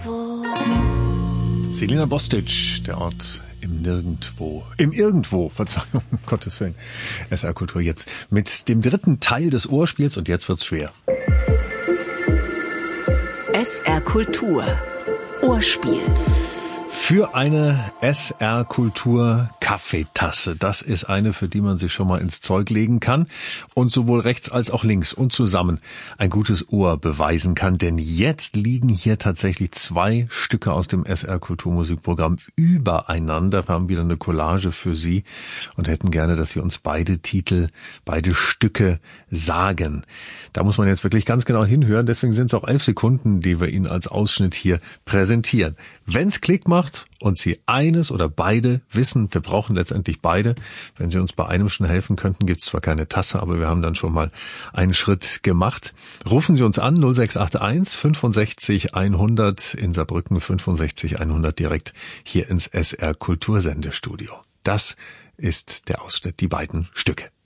Selina Bostic, der Ort im Irgendwo, Verzeihung, um Gottes Willen. SR Kultur jetzt mit dem dritten Teil des Ohrspiels und jetzt wird's schwer. SR Kultur Ohrspiel. Für eine SR Kultur Kaffeetasse. Das ist eine, für die man sich schon mal ins Zeug legen kann und sowohl rechts als auch links und zusammen ein gutes Ohr beweisen kann. Denn jetzt liegen hier tatsächlich 2 Stücke aus dem SR Kulturmusikprogramm übereinander. Wir haben wieder eine Collage für Sie und hätten gerne, dass Sie uns beide Stücke sagen. Da muss man jetzt wirklich ganz genau hinhören. Deswegen sind es auch 11 Sekunden, die wir Ihnen als Ausschnitt hier präsentieren. Wenn's Klick macht und Sie eines oder beide wissen, wir brauchen letztendlich beide. Wenn Sie uns bei einem schon helfen könnten, gibt's zwar keine Tasse, aber wir haben dann schon mal einen Schritt gemacht. Rufen Sie uns an, 0681 65 100 in Saarbrücken, 65 100 direkt hier ins SR Kultursendestudio. Das ist der Ausschnitt, die beiden Stücke.